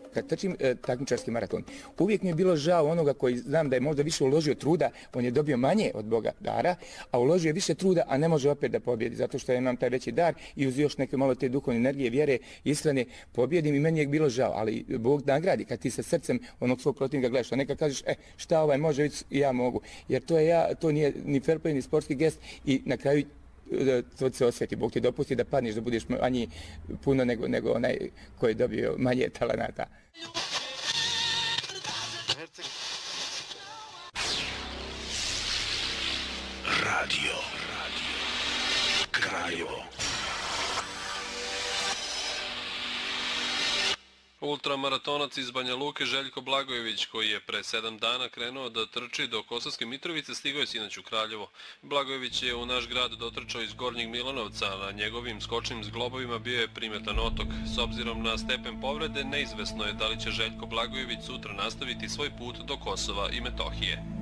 kad trčim takmičarski maraton, uvijek mi je bilo žao onoga koji znam da je možda više uložio truda, on je dobio manje od Boga dara, a uložio je više truda, a ne može opet da pobjedi, zato što ja imam taj veći dar i uz još neke malo te duhovne energije, vjere, ishrane, pobjedim i meni je bilo žao, ali Bog nagradi kad ti sa srcem onog svog protivnika gledaš, a neka kažeš, šta ovaj može, već i ja mogu, jer to nije ni fair play, ni sportski gest i na kraju to se osveti. Bog ti dopusti da padneš, da budeš manji puno nego onaj koji je dobio manje talenata. Radio Kraljevo. Ultramaratonac iz Banja Luke Željko Blagojević, koji je pre 7 dana krenuo da trči do Kosovske Mitrovice, stigao je sinoć u Kraljevo. Blagojević je u naš grad dotrčao iz Gornjeg Milanovca, a na njegovim skočnim zglobovima bio je primetan otok. S obzirom na stepen povrede, neizvesno je da li će Željko Blagojević sutra nastaviti svoj put do Kosova i Metohije.